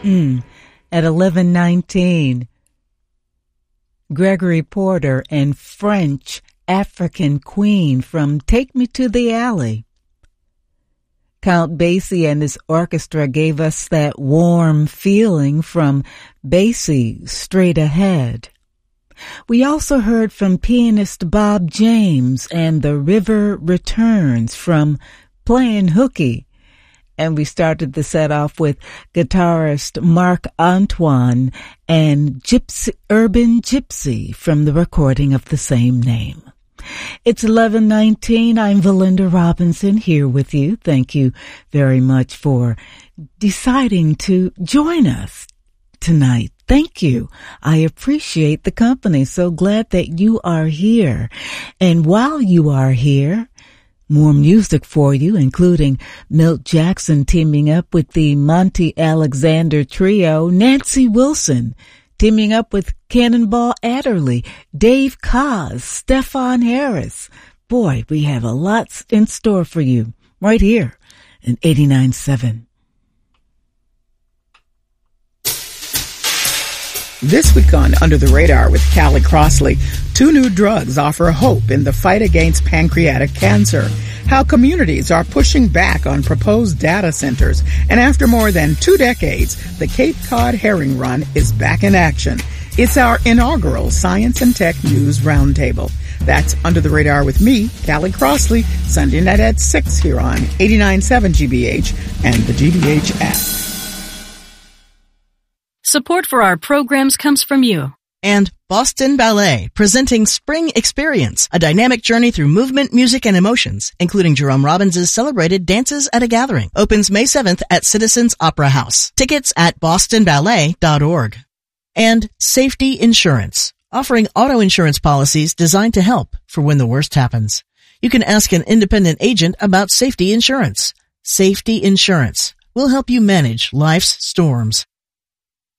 At 11:19, Gregory Porter and French African Queen from Take Me to the Alley. Count Basie and his orchestra gave us that warm feeling from Basie, Straight Ahead. We also heard from pianist Bob James and The River Returns from Playing Hooky. And we started the set off with guitarist Marc Antoine and Urban Gypsy from the recording of the same name. It's 11:19. I'm Valinda Robinson here with you. Thank you very much for deciding to join us tonight. Thank you. I appreciate the company. So glad that you are here. And while you are here, more music for you, including Milt Jackson teaming up with the Monty Alexander Trio, Nancy Wilson teaming up with Cannonball Adderley, Dave Koz, Stefan Harris. Boy, we have a lot in store for you right here in 89.7. This week on Under the Radar with Callie Crossley, 2 new drugs offer hope in the fight against pancreatic cancer, how communities are pushing back on proposed data centers, and after more than 2 decades, the Cape Cod Herring Run is back in action. It's our inaugural Science and Tech News Roundtable. That's Under the Radar with me, Callie Crossley, Sunday night at 6 here on 89.7 GBH and the GBH app. Support for our programs comes from you. And Boston Ballet, presenting Spring Experience, a dynamic journey through movement, music, and emotions, including Jerome Robbins' celebrated Dances at a Gathering. Opens May 7th at Citizens Opera House. Tickets at bostonballet.org. And Safety Insurance, offering auto insurance policies designed to help for when the worst happens. You can ask an independent agent about safety insurance. Safety Insurance will help you manage life's storms.